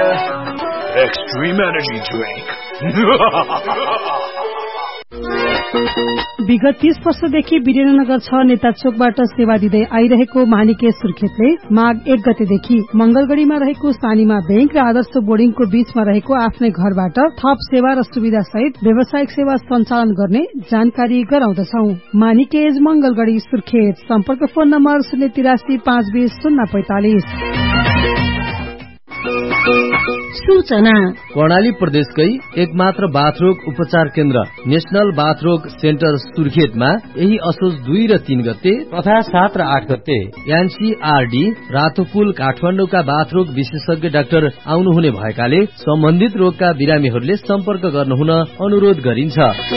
Extreme Energy Drink. विगत 30 वर्षदेखि वीरेन्द्रनगर 6 नेता चोकबाट सेवा दिँदै आइरहेको मानिकेश सुर्खेतले माघ 1 गतेदेखि मंगलगढ़ीमा रहेको सानीमा बैंक र आदर्श बोर्डिङको बीचमा रहेको आफ्नै घरबाट थप सेवा र सुविधा सहित व्यावसायिक सेवा सञ्चालन गर्ने जानकारी गराउँदछौ। मानिकेश, मंगलगढ़ी, सुर्खेत। सम्पर्क फोन नम्बर 083 520 045। सूचना कर्णाली प्रदेशकै एकमात्र बाथरोग उपचार केन्द्र नेशनल बाथरोग सेन्टर सुर्खेतमा यही असोज 2 र 3 गते तथा 7 र 8 गते एनसीआरडी रातोपुल काठमाडौँका बाथरोग विशेषज्ञ डाक्टर आउनुहुने भएकाले सम्बन्धित रोगका बिरामीहरूले सम्पर्क गर्नुहुन अनुरोध गरिन्छ।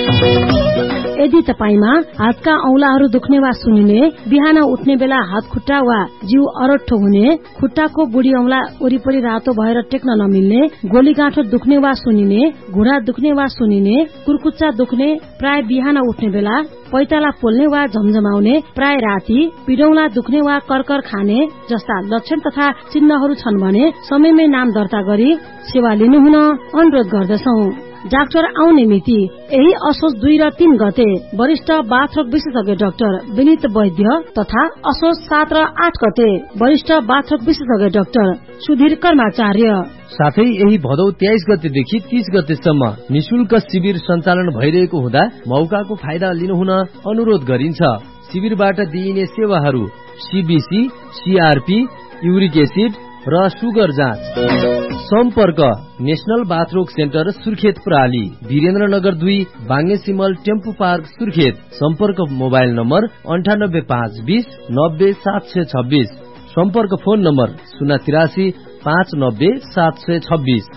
यदि तपाईमा हातका औंलाहरू दुख्ने वा सुनिने, बिहान उठ्ने बेला हात खुट्टा वा जिउ अरट्ठो हुने, खुट्टाको बुढी औंला वरिपरि रातो भएर टेक्न नमिल्ने, गोलीगाँठो दुख्ने वा सुनिने, घुँडा दुख्ने वा सुनिने, कुर्कुच्चा दुख्ने, प्राय बिहान उठ्ने बेला पैताला पोल्ने वा झमझमाउने, प्राय राति पिडौला दुख्ने वा करकर खाने जस्ता लक्षण तथा चिन्हहरू छन् भने समयमै नाम दर्ता गरी सेवा लिनुहुन अनुरोध गर्दछौ। डाक्टर आउने मिति यही असोज 2 र 3 गते वरिष्ठ बाथरोग विशेषज्ञ डाक्टर विनित वैद्य तथा असोज 7 र 8 गते वरिष्ठ बाथरोग विशेषज्ञ डाक्टर सुधीर कर्माचार्य। साथै यही भदौ 23 गतेदेखि 30 गतेसम्म निशुल्क शिविर सञ्चालन भइरहेको हुँदा मौकाको फाइदा लिनुहुन अनुरोध गरिन्छ। शिविरबाट दिइने सेवाहरू सीबीसी, सीआरपी, युरिक एसिड र सुगर जाँच। सम्पर्क नेशनल बाथरोग सेन्टर सुर्खेत प्राली, वीरेन्द्रनगर 2, बाङ्गे सिमल टेम्पू पार्क सुर्खेत। सम्पर्क मोबाइल नम्बर 98520 90 726। सम्पर्क फोन नम्बर 083 590 726।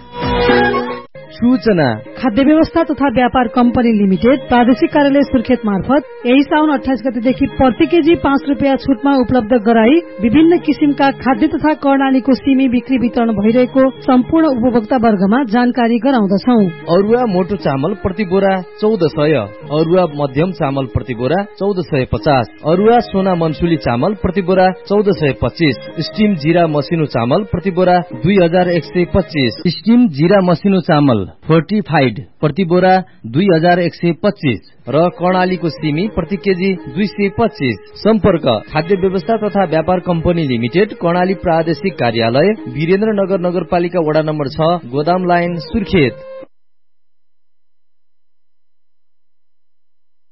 सूचना खाद्य व्यवस्था तथा व्यापार कम्पनी लिमिटेड प्रादेशिक कार्यालय सुर्खेत मार्फत यही साउन 28 गतेदेखि प्रति केजी 5 रुपियाँ छुटमा उपलब्ध गराई विभिन्न किसिमका खाद्य तथा कर्णालीको सिमी बिक्री वितरण भइरहेको सम्पूर्ण उपभोक्ता वर्गमा जानकारी गराउँदछौ। अरुवा मोटो चामल प्रति बोरा 1400, अरुवा मध्यम चामल प्रति बोरा 1450, अरुवा सोना मनसुली चामल प्रति बोरा 1425, स्टीम जीरा मसिनो चामल प्रति बोरा 2125, स्टीम जीरा मसिनो चामल फोर्टिफाइड प्रति बोरा 2125 र कर्णालीको सिमी प्रति केजी 225। सम्पर्क खाद्य व्यवस्था तथा व्यापार कम्पनी लिमिटेड, कर्णाली प्रादेशिक कार्यालय, वीरेन्द्रनगर नगरपालिका वडा नम्बर 6, गोदाम लाइन सुर्खेत।